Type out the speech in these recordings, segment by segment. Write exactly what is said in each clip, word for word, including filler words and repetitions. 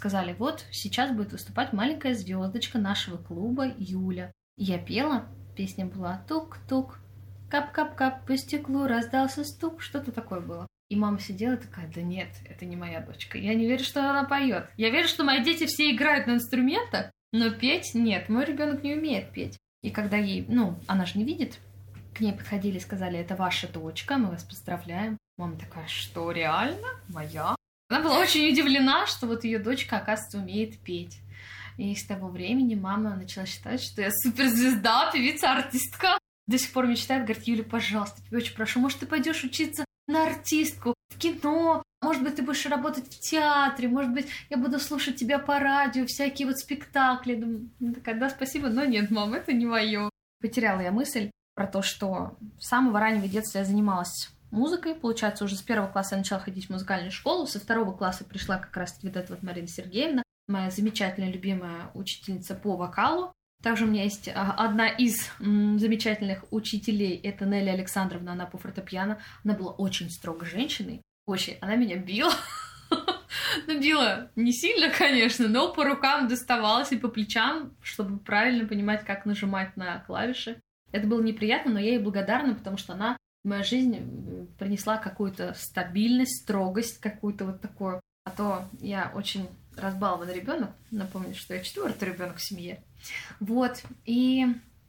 сказали, вот сейчас будет выступать маленькая звездочка нашего клуба Юля. И я пела, песня была «Тук-тук, кап-кап-кап, по стеклу раздался стук», что-то такое было. И мама сидела такая, да нет, это не моя дочка, я не верю, что она поет. Я верю, что мои дети все играют на инструментах, но петь нет, мой ребенок не умеет петь. И когда ей, ну, она же не видит, к ней подходили и сказали, это ваша дочка, мы вас поздравляем. Мама такая, что, реально? Моя? Она была очень удивлена, что вот ее дочка, оказывается, умеет петь. И с того времени мама начала считать, что я суперзвезда, певица, артистка. До сих пор мечтает, говорит, Юля, пожалуйста, тебя очень прошу, может, ты пойдешь учиться на артистку, в кино, может быть, ты будешь работать в театре, может быть, я буду слушать тебя по радио, всякие вот спектакли. Думаю, ну, такая, да, спасибо, но нет, мам, это не мое. Потеряла я мысль про то, что с самого раннего детства я занималась музыкой. Получается, уже с первого класса я начала ходить в музыкальную школу, со второго класса пришла как раз вот эта вот Марина Сергеевна, моя замечательная, любимая учительница по вокалу. Также у меня есть одна из м, замечательных учителей, это Нелли Александровна, она по фортепиано. Она была очень строгой женщиной, очень. Она меня била. Ну, била не сильно, конечно, но по рукам доставалась и по плечам, чтобы правильно понимать, как нажимать на клавиши. Это было неприятно, но я ей благодарна, потому что она в мою жизнь принесла какую-то стабильность, строгость, какую-то вот такую. А то я очень разбалованный ребенок. Напомню, что я четвертый ребенок в семье. Вот. И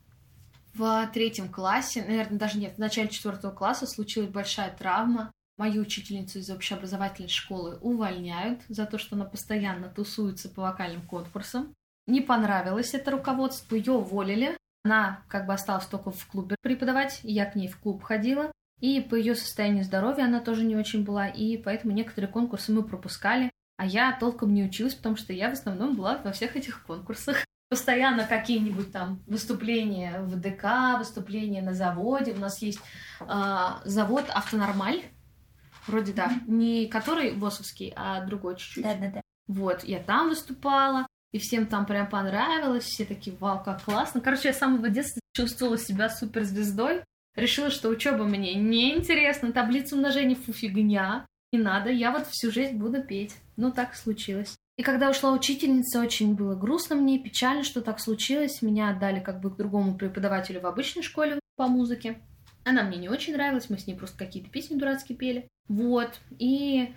в третьем классе, наверное, даже нет, в начале четвертого класса случилась большая травма. Мою учительницу из общеобразовательной школы увольняют за то, что она постоянно тусуется по вокальным конкурсам. Не понравилось это руководству, ее уволили. Она как бы осталась только в клубе преподавать, я к ней в клуб ходила. И по ее состоянию здоровья она тоже не очень была, и поэтому некоторые конкурсы мы пропускали. А я толком не училась, потому что я в основном была во всех этих конкурсах. Постоянно какие-нибудь там выступления в ДК, выступления на заводе. У нас есть э, завод «Автонормаль». Вроде да. Mm-hmm. Не который ВОСовский, а другой чуть-чуть. Да-да-да. Вот, я там выступала, и всем там прям понравилось. Все такие, вау, как классно. Короче, я с самого детства чувствовала себя суперзвездой. Решила, что учеба мне неинтересна, таблица умножения фу фигня. Не надо, я вот всю жизнь буду петь. Ну, так случилось. И когда ушла учительница, очень было грустно мне, печально, что так случилось. Меня отдали как бы к другому преподавателю в обычной школе по музыке. Она мне не очень нравилась, мы с ней просто какие-то песни дурацкие пели. Вот. И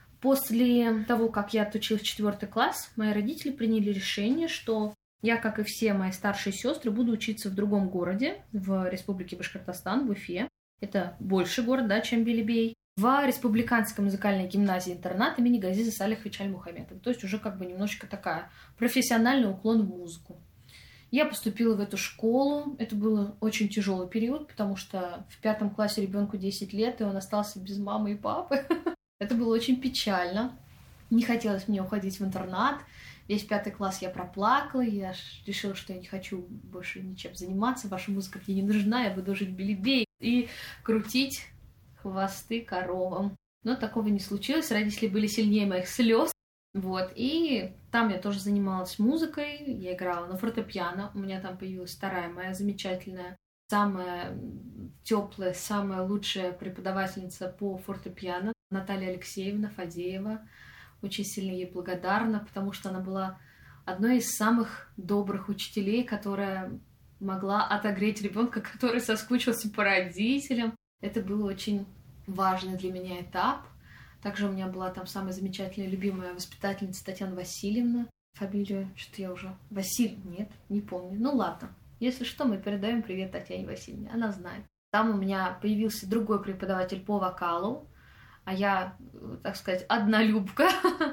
после того, как я отучилась в четвертый класс, мои родители приняли решение, что я, как и все мои старшие сестры, буду учиться в другом городе, в Республике Башкортостан, в Уфе. Это больше город, да, чем Белебей. В Республиканской музыкальной гимназии-интернат имени Газиза Салиховича Аль-Мухаммедова. То есть уже как бы немножечко такая профессиональный уклон в музыку. Я поступила в эту школу. Это был очень тяжелый период, потому что в пятом классе ребенку десять лет, и он остался без мамы и папы. Это было очень печально. Не хотелось мне уходить в интернат. Весь пятый класс я проплакала, я решила, что я не хочу больше ничем заниматься, ваша музыка мне не нужна, я буду жить в Белебее и крутить хвосты коровам. Но такого не случилось, родители были сильнее моих слез. Вот, и там я тоже занималась музыкой, я играла на фортепиано, у меня там появилась вторая моя замечательная, самая теплая, самая лучшая преподавательница по фортепиано, Наталья Алексеевна Фадеева. Очень сильно ей благодарна, потому что она была одной из самых добрых учителей, которая могла отогреть ребенка, который соскучился по родителям. Это был очень важный для меня этап. Также у меня была там самая замечательная, любимая воспитательница Татьяна Васильевна. Фамилию, что-то я уже... Василь... Нет, не помню. Ну ладно. Если что, мы передаем привет Татьяне Васильевне. Она знает. Там у меня появился другой преподаватель по вокалу, а я, так сказать, однолюбка.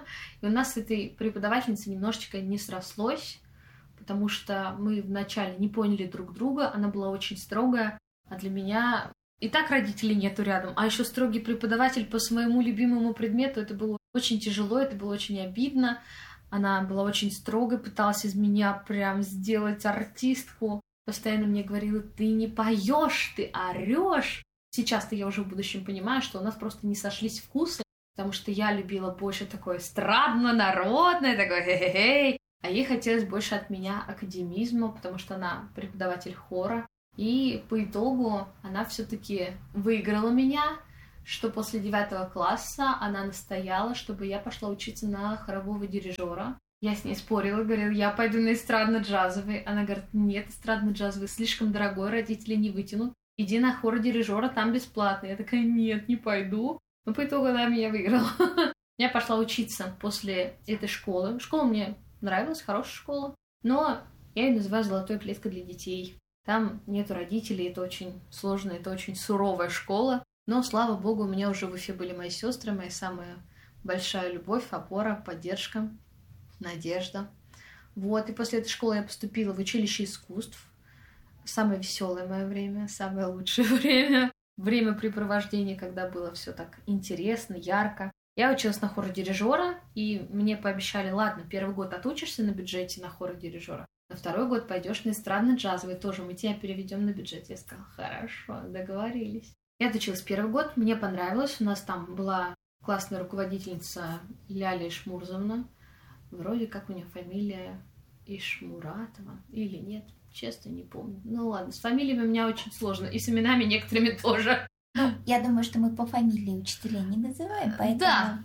И у нас с этой преподавательницей немножечко не срослось, потому что мы вначале не поняли друг друга. Она была очень строгая, а для меня... И так родителей нету рядом, а еще строгий преподаватель по своему любимому предмету. Это было очень тяжело, это было очень обидно. Она была очень строгой, пыталась из меня прям сделать артистку. Постоянно мне говорила, ты не поешь, ты орешь. Сейчас-то я уже в будущем понимаю, что у нас просто не сошлись вкусы, потому что я любила больше такое эстрадно-народное, такое хе-хе-хей, а ей хотелось больше от меня академизма, потому что она преподаватель хора. И по итогу она все-таки выиграла меня, что после девятого класса она настояла, чтобы я пошла учиться на хорового дирижера. Я с ней спорила, говорила, я пойду на эстрадно-джазовый. Она говорит, нет, эстрадно-джазовый слишком дорогой, родители не вытянут. Иди на хор дирижера, там бесплатно. Я такая, нет, не пойду. Но по итогу она меня выиграла. Я пошла учиться после этой школы. Школа мне нравилась, хорошая школа. Но я ее называю «золотой клеткой для детей». Там нету родителей, это очень сложно, это очень суровая школа. Но, слава богу, у меня уже в Уфе были мои сестры, моя самая большая любовь, опора, поддержка, надежда. Вот, и после этой школы я поступила в училище искусств. Самое веселое мое время, самое лучшее время. Времяпрепровождение, когда было все так интересно, ярко. Я училась на хордирижера, и мне пообещали, ладно, первый год отучишься на бюджете на хордирижера, на второй год пойдешь на эстрадно-джазовый, тоже мы тебя переведем на бюджет. Я сказала, хорошо, договорились. Я отучилась первый год, мне понравилось, у нас там была классная руководительница Ляля Ишмурзовна, вроде как у нее фамилия Ишмуратова или нет, честно не помню. Ну ладно, с фамилиями у меня очень сложно, и с именами некоторыми тоже. Ну, я думаю, что мы по фамилии учителей не называем, поэтому... Да,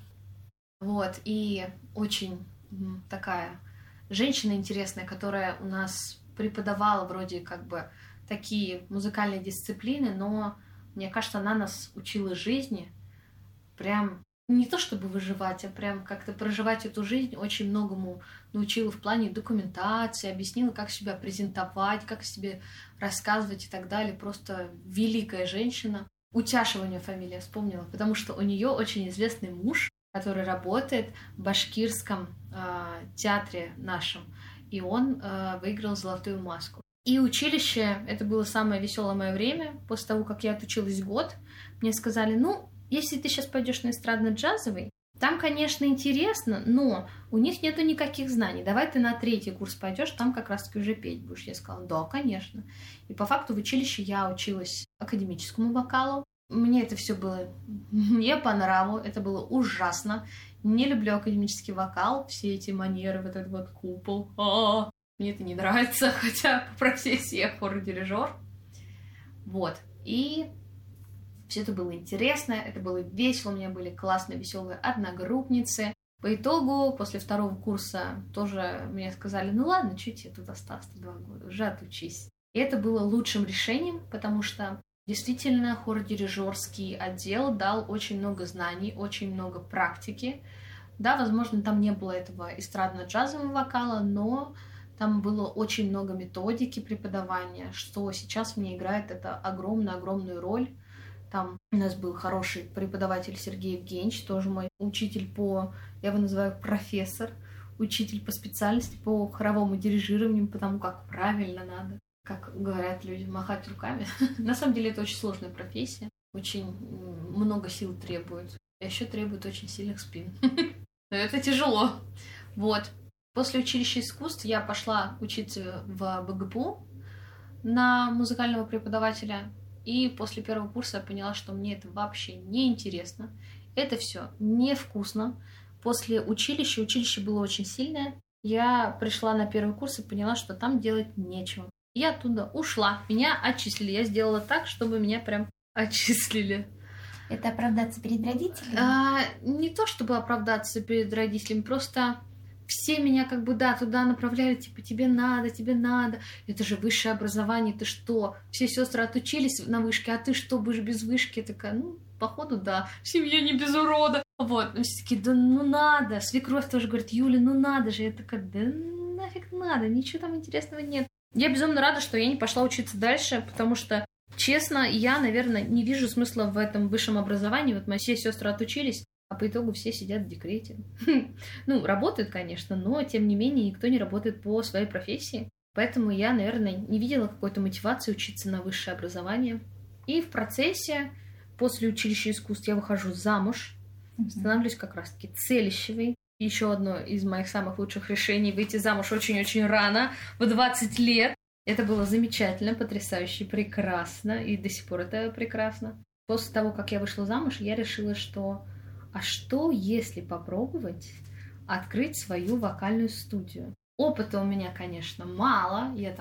вот, и очень такая женщина интересная, которая у нас преподавала вроде как бы такие музыкальные дисциплины, но мне кажется, она нас учила жизни, прям не то чтобы выживать, а прям как-то проживать эту жизнь, очень многому научила в плане документации, объяснила, как себя презентовать, как себе рассказывать и так далее. Просто великая женщина. Утяшева у нее фамилия, вспомнила, потому что у нее очень известный муж, который работает в башкирском э, театре нашем, и он э, выиграл «Золотую маску». И училище, это было самое веселое мое время. После того, как я отучилась год, мне сказали, ну, если ты сейчас пойдешь на эстрадно-джазовый, там, конечно, интересно, но у них нету никаких знаний. Давай ты на третий курс пойдешь, там как раз-таки уже петь будешь. Я сказала, да, конечно. И по факту в училище я училась академическому вокалу. Мне это все было не по нраву, это было ужасно. Не люблю академический вокал, все эти манеры, вот этот вот купол. А-а-а. Мне это не нравится, хотя по профессии я хор-дирижер. Вот. И все это было интересно, это было весело, у меня были классные, веселые одногруппницы. По итогу, после второго курса тоже мне сказали, ну ладно, чуть тебе тут осталось два года, уже отучись. И это было лучшим решением, потому что действительно хор-дирижерский отдел дал очень много знаний, очень много практики. Да, возможно, там не было этого эстрадно-джазового вокала, но там было очень много методики преподавания, что сейчас мне играет это огромную-огромную роль. Там у нас был хороший преподаватель Сергей Евгеньевич, тоже мой учитель по, я его называю профессор, учитель по специальности по хоровому дирижированию, потому как правильно надо, как говорят люди, махать руками. На самом деле это очень сложная профессия, очень много сил требует, а еще требует очень сильных спин. Но это тяжело. Вот. После училища искусств я пошла учиться в БГПУ на музыкального преподавателя. И после первого курса я поняла, что мне это вообще не интересно. Это все невкусно. После училища, училище было очень сильное, я пришла на первый курс и поняла, что там делать нечего. Я оттуда ушла, меня отчислили. Я сделала так, чтобы меня прям отчислили. Это оправдаться перед родителями? А, не то, чтобы оправдаться перед родителями, просто... Все меня как бы, да, туда направляли, типа, тебе надо, тебе надо. Это же высшее образование, ты что? Все сестры отучились на вышке, а ты что, будешь без вышки? Я такая, ну, походу, да, семья не без урода. Вот, ну, все такие, да ну надо. Свекровь тоже говорит, Юля, ну надо же. Я такая, да нафиг надо, ничего там интересного нет. Я безумно рада, что я не пошла учиться дальше, потому что, честно, я, наверное, не вижу смысла в этом высшем образовании. Вот мои все сестры отучились, а по итогу все сидят в декрете. Ну, работают, конечно, но, тем не менее, никто не работает по своей профессии. Поэтому я, наверное, не видела какой-то мотивации учиться на высшее образование. И в процессе, после училища искусств, я выхожу замуж, становлюсь как раз-таки целищевой. Еще одно из моих самых лучших решений — выйти замуж очень-очень рано, в двадцать лет. Это было замечательно, потрясающе, прекрасно, и до сих пор это прекрасно. После того, как я вышла замуж, я решила, что а что, если попробовать открыть свою вокальную студию? Опыта у меня, конечно, мало. Я там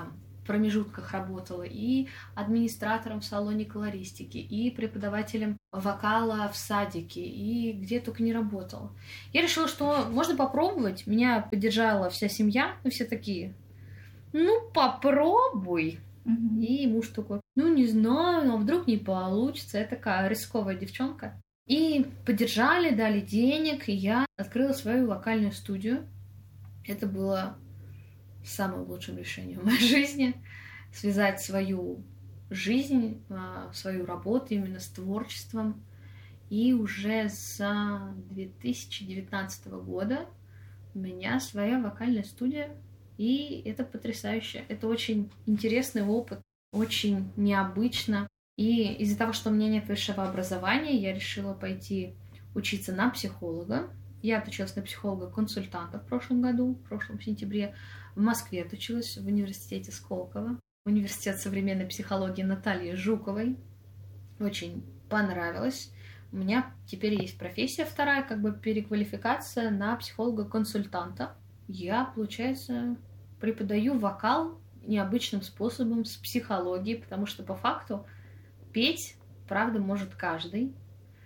промежутках работала, и администратором в салоне колористики, и преподавателем вокала в садике, и где только не работала. Я решила, что можно попробовать. Меня поддержала вся семья, и все такие: ну, попробуй. Mm-hmm. И муж такой: ну, не знаю, а вдруг не получится. Я такая рисковая девчонка. И поддержали, дали денег, и я открыла свою вокальную студию. Это было самым лучшим решением в моей жизни. Связать свою жизнь, свою работу именно с творчеством. И уже с две тысячи девятнадцатого года у меня своя вокальная студия. И это потрясающе. Это очень интересный опыт, очень необычно. И из-за того, что у меня нет высшего образования, я решила пойти учиться на психолога. Я отучилась на психолога-консультанта в прошлом году, в прошлом сентябре. В Москве отучилась в университете Сколково. Университет современной психологии Натальи Жуковой. Очень понравилось. У меня теперь есть профессия вторая, как бы переквалификация на психолога-консультанта. Я, получается, преподаю вокал необычным способом с психологией, потому что по факту петь, правда, может каждый.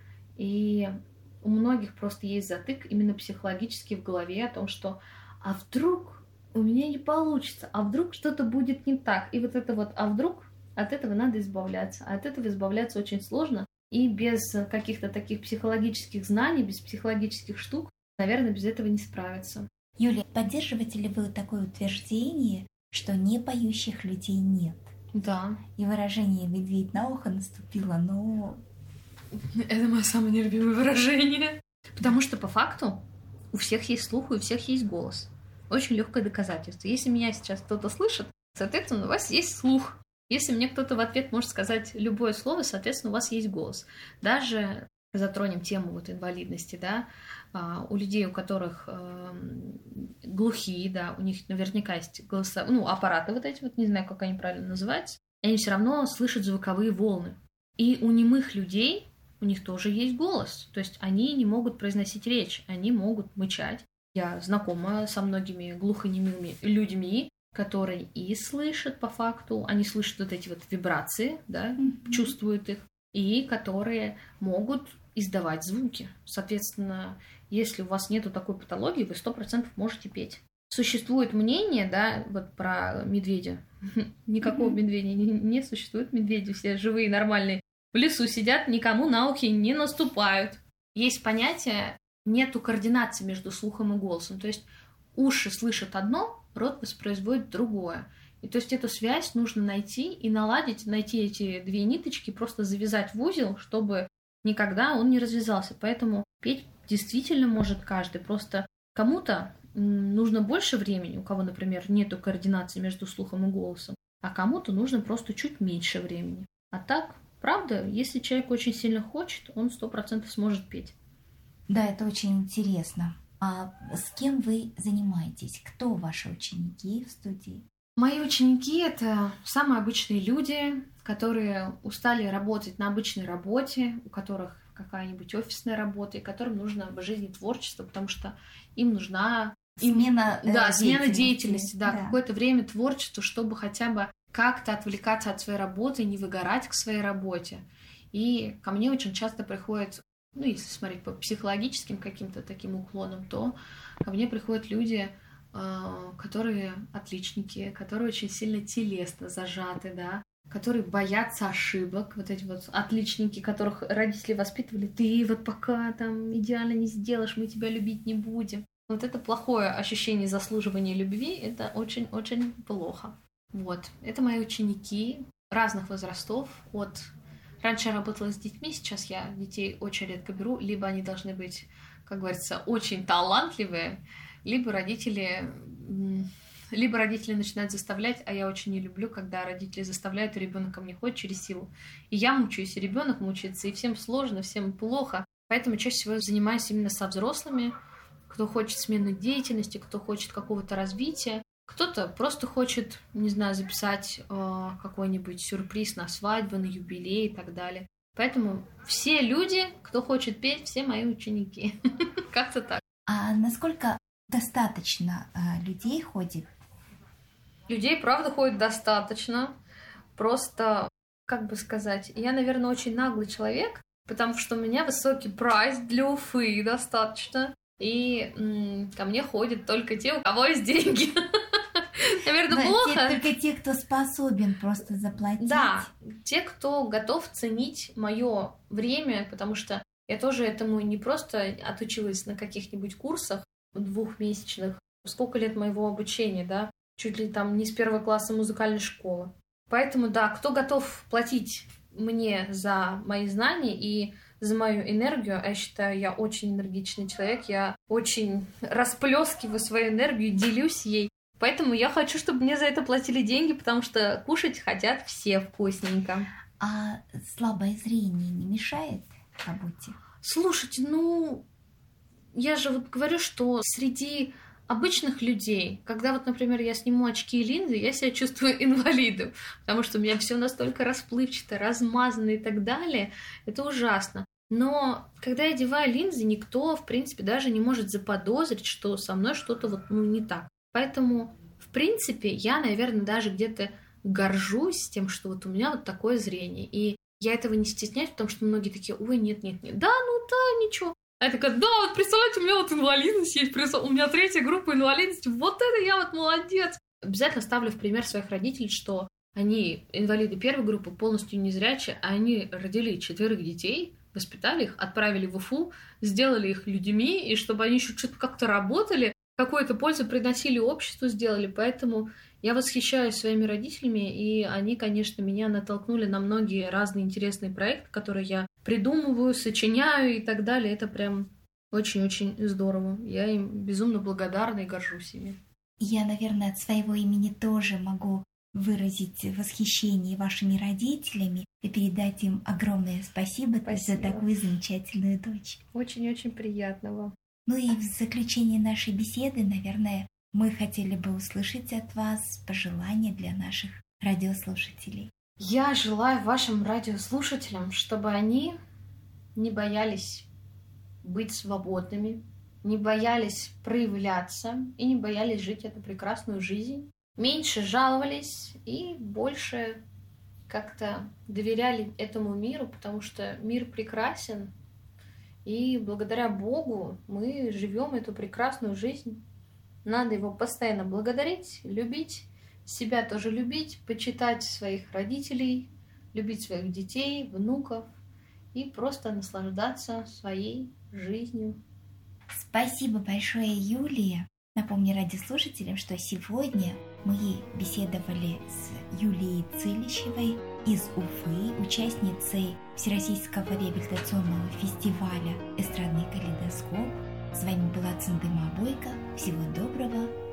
И у многих просто есть затык именно психологически в голове о том, что а вдруг у меня не получится, а вдруг что-то будет не так. И вот это вот «а вдруг», от этого надо избавляться. А от этого избавляться очень сложно. И без каких-то таких психологических знаний, без психологических штук, наверное, без этого не справиться. Юлия, поддерживаете ли вы такое утверждение, что не поющих людей нет? Да. И выражение «медведь на ухо наступило», но... Это мое самое нелюбимое выражение. Потому что по факту у всех есть слух, и у всех есть голос. Очень легкое доказательство. Если меня сейчас кто-то слышит, соответственно, у вас есть слух. Если мне кто-то в ответ может сказать любое слово, соответственно, у вас есть голос. Даже затронем тему вот инвалидности, да, у людей, у которых э, глухие, да, у них наверняка есть голоса, ну, аппараты вот эти вот, не знаю, как они правильно называются, и они все равно слышат звуковые волны. И у немых людей у них тоже есть голос, то есть они не могут произносить речь, они могут мычать. Я знакома со многими глухонемыми людьми, которые и слышат по факту, они слышат вот эти вот вибрации, да, mm-hmm. чувствуют их, и которые могут издавать звуки. Соответственно, если у вас нету такой патологии, вы сто процентов можете петь. Существует мнение, да, вот про медведя. Никакого mm-hmm. медведя не, не существует. Медведи все живые, нормальные. В лесу сидят, никому на ухи не наступают. Есть понятие, нету координации между слухом и голосом. То есть уши слышат одно, рот воспроизводит другое. И то есть эту связь нужно найти и наладить, найти эти две ниточки, просто завязать в узел, чтобы никогда он не развязался. Поэтому петь действительно может каждый. Просто кому-то нужно больше времени, у кого, например, нету координации между слухом и голосом, а кому-то нужно просто чуть меньше времени. А так, правда, если человек очень сильно хочет, он сто процентов сможет петь. Да, это очень интересно. А с кем вы занимаетесь? Кто ваши ученики в студии? Мои ученики — это самые обычные люди, которые устали работать на обычной работе, у которых какая-нибудь офисная работа, и которым нужно в жизни творчество, потому что им нужна смена, им, да, деятельности. смена деятельности, да, да. какое-то время творчества, чтобы хотя бы как-то отвлекаться от своей работы, не выгорать к своей работе. И ко мне очень часто приходят, ну, если смотреть по психологическим каким-то таким уклонам, то ко мне приходят люди, которые отличники, которые очень сильно телесно зажаты, да, которые боятся ошибок, вот эти вот отличники, которых родители воспитывали: ты вот пока там идеально не сделаешь, мы тебя любить не будем. Вот это плохое ощущение заслуживания любви, это очень-очень плохо. Вот, это мои ученики разных возрастов, от... Раньше я работала с детьми, сейчас я детей очень редко беру, либо они должны быть, как говорится, очень талантливые, либо родители, либо родители начинают заставлять, а я очень не люблю, когда родители заставляют, и ребенок ко мне ходит через силу. И я мучаюсь, и ребенок мучается, и всем сложно, всем плохо. Поэтому чаще всего я занимаюсь именно со взрослыми, кто хочет смены деятельности, кто хочет какого-то развития. Кто-то просто хочет, не знаю, записать э, какой-нибудь сюрприз на свадьбу, на юбилей и так далее. Поэтому все люди, кто хочет петь, все мои ученики. Как-то так. А насколько достаточно э, людей ходит Людей, правда, ходит достаточно. Просто, как бы сказать, я, наверное, очень наглый человек, потому что у меня высокий прайс для Уфы достаточно. И м- ко мне ходят только те, у кого есть деньги. Наверное, плохо. Только те, кто способен просто заплатить. Да, те, кто готов ценить мое время, потому что я тоже этому не просто отучилась на каких-нибудь курсах двухмесячных. Сколько лет моего обучения, да? Чуть ли там не с первого класса музыкальной школы. Поэтому, да, кто готов платить мне за мои знания и за мою энергию, а я считаю, я очень энергичный человек, я очень расплескиваю свою энергию, делюсь ей. Поэтому я хочу, чтобы мне за это платили деньги, потому что кушать хотят все вкусненько. А слабое зрение не мешает работе? Слушайте, ну, я же вот говорю, что среди обычных людей, когда вот, например, я сниму очки и линзы, я себя чувствую инвалидом, потому что у меня все настолько расплывчато, размазано и так далее. Это ужасно. Но когда я одеваю линзы, никто, в принципе, даже не может заподозрить, что со мной что-то вот, ну, не так. Поэтому, в принципе, я, наверное, даже где-то горжусь тем, что вот у меня вот такое зрение. И я этого не стесняюсь, потому что многие такие: ой, нет-нет-нет, да, ну да, ничего. А я такая: да, вот представляете, у меня вот инвалидность есть, у меня третья группа инвалидности, вот это я вот молодец. Обязательно ставлю в пример своих родителей, что они инвалиды первой группы, полностью незрячие, а они родили четверых детей, воспитали их, отправили в Уфу, сделали их людьми, и чтобы они еще что-то как-то работали, какую-то пользу приносили обществу, сделали. Поэтому я восхищаюсь своими родителями, и они, конечно, меня натолкнули на многие разные интересные проекты, которые я придумываю, сочиняю и так далее. Это прям очень-очень здорово. Я им безумно благодарна и горжусь ими. Я, наверное, от своего имени тоже могу выразить восхищение вашими родителями и передать им огромное спасибо, спасибо. за такую замечательную дочь. Очень-очень приятно вам. Ну и в заключение нашей беседы, наверное, мы хотели бы услышать от вас пожелания для наших радиослушателей. Я желаю вашим радиослушателям, чтобы они не боялись быть свободными, не боялись проявляться и не боялись жить эту прекрасную жизнь, меньше жаловались и больше как-то доверяли этому миру, потому что мир прекрасен, и благодаря Богу мы живем эту прекрасную жизнь. Надо его постоянно благодарить, любить, себя тоже любить, почитать своих родителей, любить своих детей, внуков и просто наслаждаться своей жизнью. Спасибо большое, Юлия. Напомню радиослушателям, что сегодня мы беседовали с Юлией Цилищевой из Уфы, участницей Всероссийского реабилитационного фестиваля «Эстрадный калейдоскоп». С вами была Цендыма Бойко. Всего доброго.